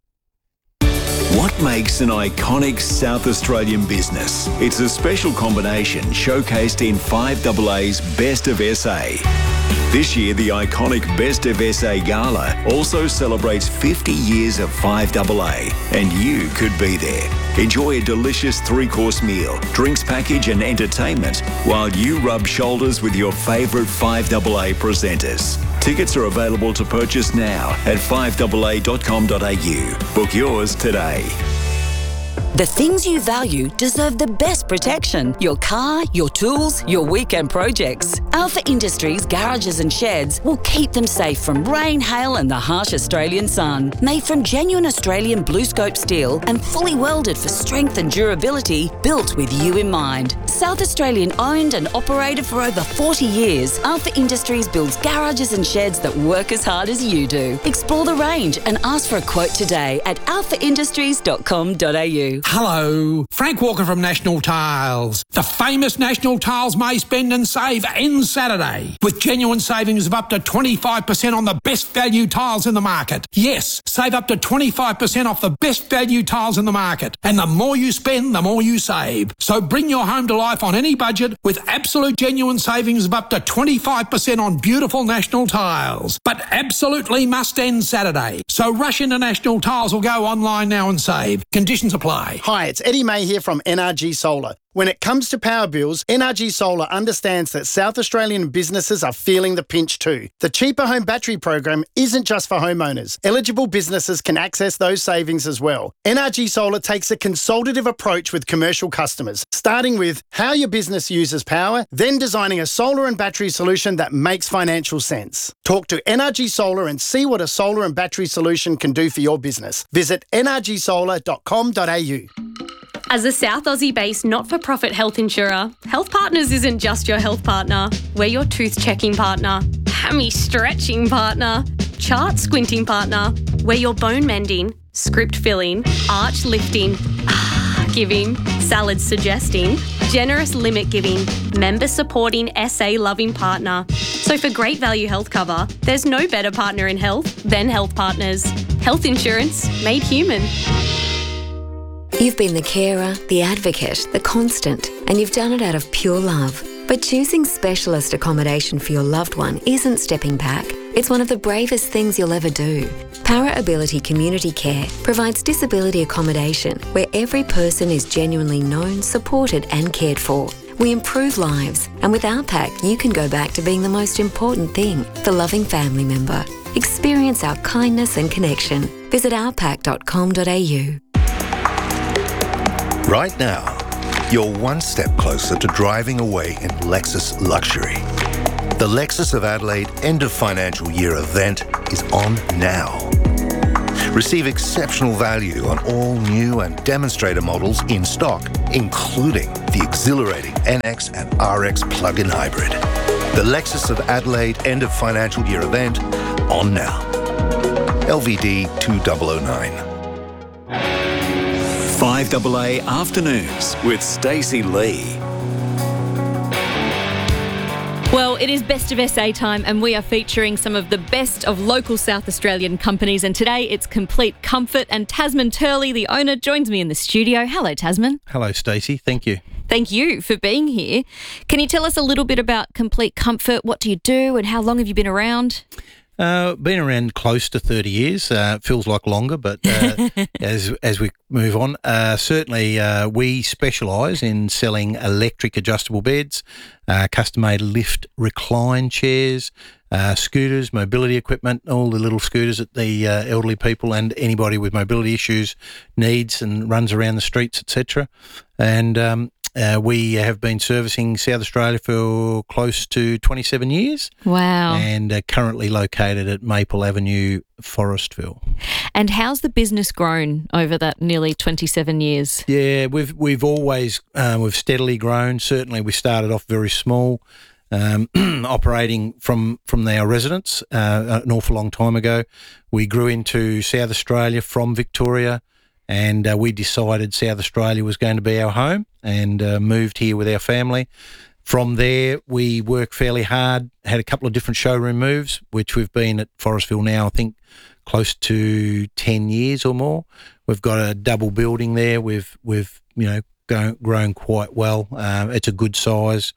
What makes an iconic South Australian business? It's a special combination showcased in five A A's Best of S A. This year, the iconic Best of S A Gala also celebrates fifty years of five A A, and you could be there. Enjoy a delicious three-course meal, drinks package and entertainment while you rub shoulders with your favourite five A A presenters. Tickets are available to purchase now at five A A dot com dot a u. Book yours today. The things you value deserve the best protection. Your car, your tools, your weekend projects. Alpha Industries garages and sheds will keep them safe from rain, hail and the harsh Australian sun. Made from genuine Australian BlueScope steel and fully welded for strength and durability, built with you in mind. South Australian owned and operated for over forty years, Alpha Industries builds garages and sheds that work as hard as you do. Explore the range and ask for a quote today at alpha industries dot com dot a u. Hello, Frank Walker from National Tiles. The famous National Tiles May Spend and Save ends Saturday with genuine savings of up to twenty-five percent on the best value tiles in the market. Yes, save up to twenty-five percent off the best value tiles in the market. And the more you spend, the more you save. So bring your home to life on any budget with absolute genuine savings of up to twenty-five percent on beautiful National Tiles. But absolutely must end Saturday. So rush into National Tiles or go online now and save. Conditions apply. Hi, it's Eddie May here from N R G Solar. When it comes to power bills, N R G Solar understands that South Australian businesses are feeling the pinch too. The Cheaper Home Battery program isn't just for homeowners. Eligible businesses can access those savings as well. N R G Solar takes a consultative approach with commercial customers, starting with how your business uses power, then designing a solar and battery solution that makes financial sense. Talk to N R G Solar and see what a solar and battery solution can do for your business. Visit n r g solar dot com dot a u. As a South Aussie-based not-for-profit health insurer, Health Partners isn't just your health partner. We're your tooth-checking partner, hammy-stretching partner, chart-squinting partner. We're your bone-mending, script-filling, arch-lifting, giving, salad-suggesting, generous limit-giving, member-supporting, S A-loving partner. So for great value health cover, there's no better partner in health than Health Partners. Health insurance made human. You've been the carer, the advocate, the constant, and you've done it out of pure love. But choosing specialist accommodation for your loved one isn't stepping back. It's one of the bravest things you'll ever do. Para Ability Community Care provides disability accommodation where every person is genuinely known, supported and cared for. We improve lives, and with our pack, you can go back to being the most important thing, the loving family member. Experience our kindness and connection. Visit our pack dot com dot a u. Right now, you're one step closer to driving away in Lexus luxury. The Lexus of Adelaide end of financial year event is on now. Receive exceptional value on all new and demonstrator models in stock, including the exhilarating N X and R X plug-in hybrid. The Lexus of Adelaide end of financial year event on now. L V D two thousand nine. five A A Afternoons with Stacey Lee. Well, it is Best of S A time, and we are featuring some of the best of local South Australian companies. And today it's Complete Comfort, and Tasman Turley, the owner, joins me in the studio. Hello, Tasman. Hello, Stacey. Thank you. Thank you for being here. Can you tell us a little bit about Complete Comfort? What do you do, and how long have you been around? Uh, been around close to thirty years. Uh, feels like longer, but uh, as as we move on, uh, certainly uh, we specialise in selling electric adjustable beds, uh, custom-made lift recline chairs, uh, scooters, mobility equipment, all the little scooters that the uh, elderly people and anybody with mobility issues needs and runs around the streets, et cetera. And um, Uh, we have been servicing South Australia for close to twenty-seven years. Wow. And uh, currently located at Maple Avenue, Forestville. And how's the business grown over that nearly twenty-seven years? Yeah, we've we've always uh, we've steadily grown. Certainly, we started off very small, um, operating from from our residents uh, an awful long time ago. We grew into South Australia from Victoria. And uh, we decided South Australia was going to be our home, and uh, moved here with our family. From there, we worked fairly hard, had a couple of different showroom moves, which we've been at Forestville now, I think, close to ten years or more. We've got a double building there. We've, we've you know, grown, grown quite well. Um, it's a good size,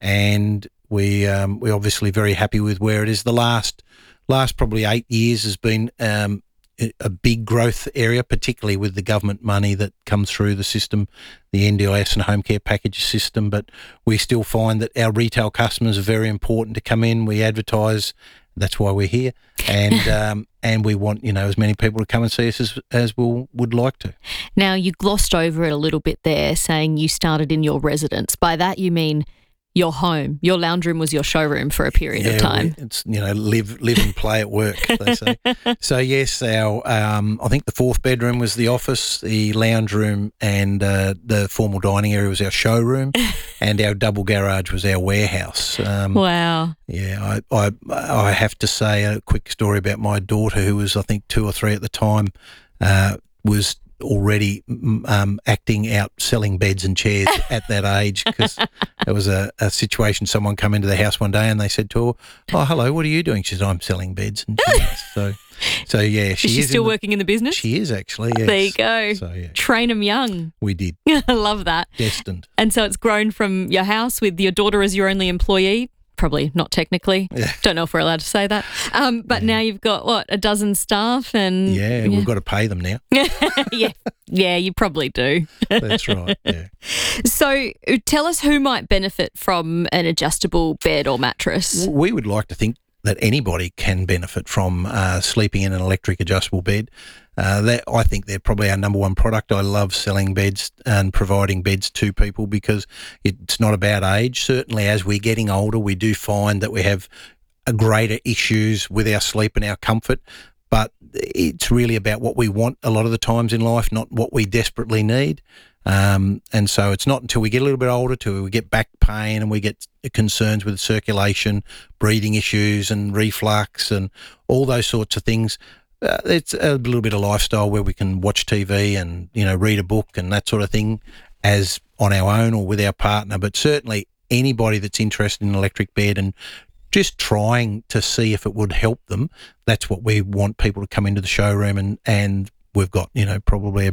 and we, um, we're obviously very happy with where it is. The last, last probably eight years has been um, a big growth area, particularly with the government money that comes through the system, the N D I S and home care package system. But we still find that our retail customers are very important to come in. We advertise, that's why we're here, and um, and we want, you know, as many people to come and see us as, as we we'll, would like to. Now, you glossed over it a little bit there, saying you started in your residence. By that you mean your home, your lounge room was your showroom for a period yeah, of time. It's, you know, live live and play at work, they say. So, yes, our um, I think the fourth bedroom was the office, the lounge room and uh, the formal dining area was our showroom, and our double garage was our warehouse. Um, wow. Yeah, I, I, I have to say a quick story about my daughter, who was, I think, two or three at the time, uh, was already um, acting out selling beds and chairs at that age, because there was a, a situation, someone come into the house one day and they said to her, "Oh, hello, what are you doing?" She said, "I'm selling beds and chairs." so, so yeah, she is she is still in the, working in the business? She is actually, yes. There you go. So, yeah. Train them young. We did. I love that. Destined. And so it's grown from your house with your daughter as your only employee. Probably not technically. Yeah. Don't know if we're allowed to say that. Um, but yeah. Now you've got, what, a dozen staff and... Yeah, yeah. We've got to pay them now. yeah, yeah, you probably do. That's right, yeah. So tell us who might benefit from an adjustable bed or mattress. We would like to think that anybody can benefit from uh, sleeping in an electric adjustable bed. Uh, that I think they're probably our number one product. I love selling beds and providing beds to people because it's not about age. Certainly as we're getting older, we do find that we have a greater issues with our sleep and our comfort, but it's really about what we want a lot of the times in life, not what we desperately need. Um, and so it's not until we get a little bit older, till we get back pain and we get concerns with circulation, breathing issues and reflux and all those sorts of things. Uh, it's a little bit of lifestyle where we can watch T V and, you know, read a book and that sort of thing as on our own or with our partner. But certainly anybody that's interested in an electric bed and just trying to see if it would help them, that's what we want people to come into the showroom and, and we've got, you know, probably about twenty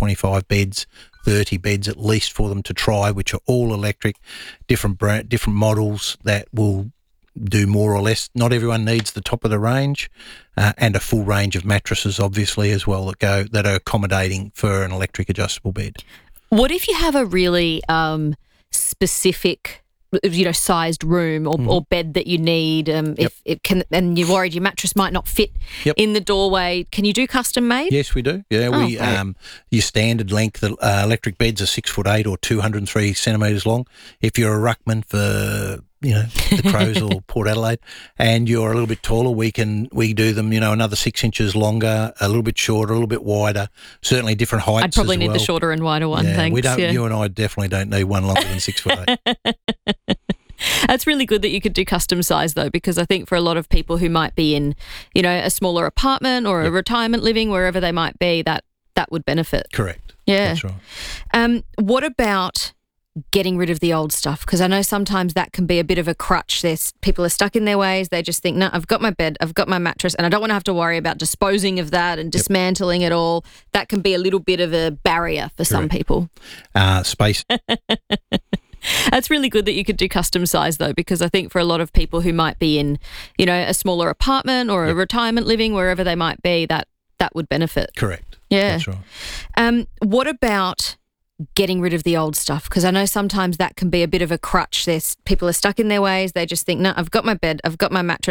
twenty-five beds, thirty beds at least for them to try, which are all electric, different brand, different models that will do more or less. Not everyone needs the top of the range, uh, and a full range of mattresses, obviously, as well, that go that are accommodating for an electric adjustable bed. What if you have a really um, specific, you know, sized room or, mm. or bed that you need? Um, yep. If it can, and you're worried your mattress might not fit yep. in the doorway, can you do custom made? Yes, we do. Yeah, oh, we um, your standard length uh, electric beds are six foot eight or two hundred three centimetres long. If you're a ruckman for you know the Crows or Port Adelaide, and you're a little bit taller, we can we do them you know another six inches longer, a little bit shorter, a little bit wider. Certainly different heights. I'd probably as need well. the shorter and wider one. Yeah, thanks. we don't. Yeah. You and I definitely don't need one longer than six foot eight. That's really good that you could do custom size though, because I think for a lot of people who might be in, you know, a smaller apartment or a yep. retirement living, wherever they might be, that that would benefit. Correct. Yeah. That's right. Um, what about getting rid of the old stuff? Because I know sometimes that can be a bit of a crutch. There's people are stuck in their ways. They just think, no, I've got my bed, I've got my mattress, and I don't want to have to worry about disposing of that and dismantling yep. it all. That can be a little bit of a barrier for Correct. Some people. Uh, space. That's really good that you could do custom size though, because I think for a lot of people who might be in, you know, a smaller apartment or yep. a retirement living, wherever they might be, that that would benefit. Correct. Yeah. That's right. Um, what about getting rid of the old stuff? Because I know sometimes that can be a bit of a crutch. There's people are stuck in their ways. They just think, no, I've got my bed, I've got my mattress.